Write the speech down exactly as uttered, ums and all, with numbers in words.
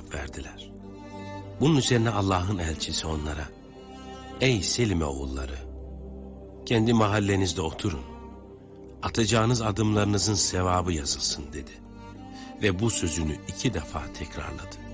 cevap verdiler. Bunun üzerine Allah'ın elçisi onlara, ''Ey Selime oğulları, kendi mahallenizde oturun, atacağınız adımlarınızın sevabı yazılsın.'' dedi. Ve bu sözünü iki defa tekrarladı.